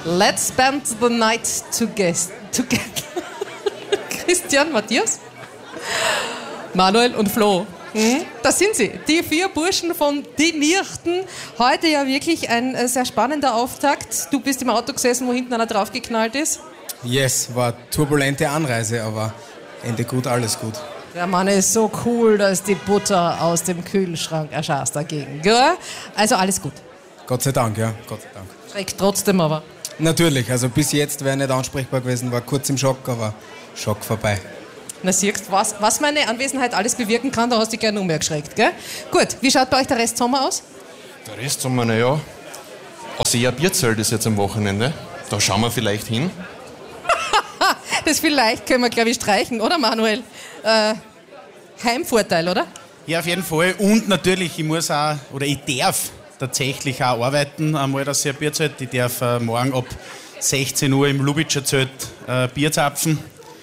Let's spend the night together. Christian, Matthias, Manuel und Flo. Das sind sie, die 4 Burschen von Die Nirchten. Heute ja wirklich ein sehr spannender Auftakt. Du bist im Auto gesessen, wo hinten einer draufgeknallt ist. Yes, war turbulente Anreise, aber Ende gut, alles gut. Der Mann ist so cool, dass die Butter aus dem Kühlschrank erschaust dagegen. Gell? Also alles gut. Gott sei Dank, ja, Gott sei Dank. Schreckt trotzdem aber. Natürlich, also bis jetzt wäre nicht ansprechbar gewesen, war kurz im Schock, aber Schock vorbei. Na siehst, was meine Anwesenheit alles bewirken kann, da hast du dich gleich noch mehr geschreckt, gell? Gut, wie schaut bei euch der Restsommer aus? Der Restsommer, naja, Ausea Bierzelt ist jetzt am Wochenende. Da schauen wir vielleicht hin. Das vielleicht können wir, glaube ich, streichen, oder Manuel? Heimvorteil, oder? Ja, auf jeden Fall. Und natürlich, ich darf tatsächlich auch arbeiten, einmal das sehr Bierzelt. Ich darf morgen ab 16 Uhr im Lubitscher Zelt Bier zapfen.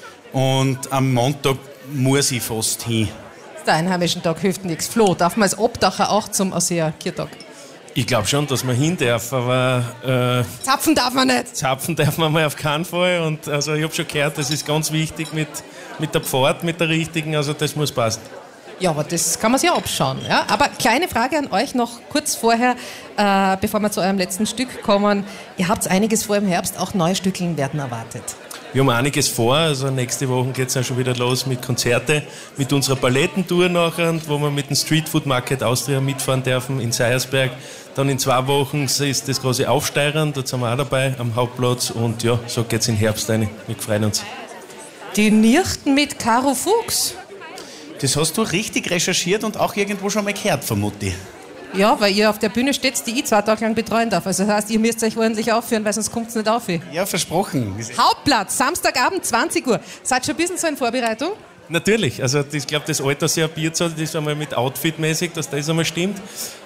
Und am Montag muss ich fast hin. Der einheimischen Tag hilft nichts. Flo, darf man als Obdacher auch zum Ausea-Kirtag? Ich glaube schon, dass man hin darf, aber... Zapfen darf man nicht. Zapfen darf man mal auf keinen Fall. Und also ich habe schon gehört, das ist ganz wichtig mit der Pfad, mit der richtigen, also das muss passen. Ja, aber das kann man sich ja abschauen. Ja? Aber kleine Frage an euch noch kurz vorher, bevor wir zu eurem letzten Stück kommen. Ihr habt einiges vor im Herbst, auch neue Stückeln werden erwartet. Wir haben einiges vor, also nächste Woche geht es dann schon wieder los mit Konzerte, mit unserer Palettentour nachher, wo wir mit dem Street Food Market Austria mitfahren dürfen in Seiersberg. Dann in 2 Wochen ist das große Aufsteigern, da sind wir auch dabei am Hauptplatz und ja, so geht es in den Herbst rein. Wir freuen uns. Die Nirchten mit Caro Fuchs. Das hast du richtig recherchiert und auch irgendwo schon mal gehört, vermute ich. Ja, weil ihr auf der Bühne steht, die ich 2 Tage lang betreuen darf. Also das heißt, ihr müsst euch ordentlich aufführen, weil sonst kommt es nicht auf. Ja, versprochen. Hauptplatz, Samstagabend, 20 Uhr. Seid schon ein bisschen so in Vorbereitung? Natürlich, also ich glaube, das Alter sehr biert hat, das ist einmal mit Outfit-mäßig, dass das einmal stimmt.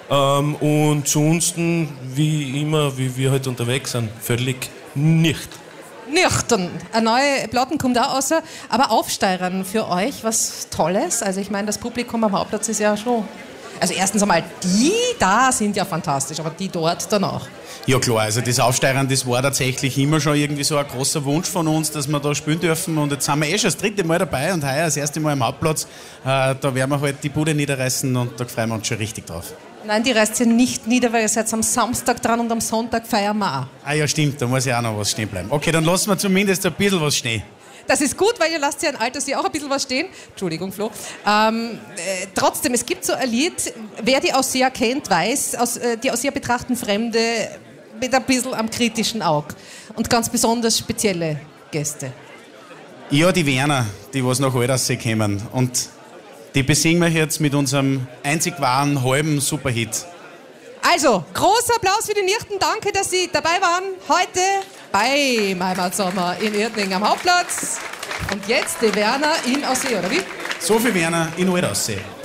Und ansonsten, wie immer, wie wir halt unterwegs sind, völlig nicht. Nüchtern. Eine neue Platten kommt auch raus, aber Aufsteigern für euch was Tolles. Also ich meine, das Publikum am Hauptplatz ist ja schon... Also erstens einmal, die da sind ja fantastisch, aber die dort dann auch. Ja klar, also das Aufsteigern, das war tatsächlich immer schon irgendwie so ein großer Wunsch von uns, dass wir da spielen dürfen und jetzt sind wir schon das 3. Mal dabei und heuer das 1. Mal am Hauptplatz. Da werden wir halt die Bude niederreißen und da freuen wir uns schon richtig drauf. Nein, die reißt ihr nicht nieder, weil ihr seid am Samstag dran und am Sonntag feiern wir auch. Ah ja, stimmt, da muss ja auch noch was stehen bleiben. Okay, dann lassen wir zumindest ein bisschen was stehen. Das ist gut, weil ihr lasst ja ein Alters auch ein bisschen was stehen. Entschuldigung, Flo. Trotzdem, es gibt so ein Lied, wer die Ausea kennt, weiß, die Ausea betrachten Fremde mit ein bisschen am kritischen Auge. Und ganz besonders spezielle Gäste. Ja, die Werner, die was nach Alterssee kommen. Und die besingen wir jetzt mit unserem einzig wahren, halben Superhit. Also, großer Applaus für die Nirchten. Danke, dass Sie dabei waren heute beim Heimatsommer in Irtning am Hauptplatz. Und jetzt die Werner in Aussee, oder wie? So viel Werner in Alterssee.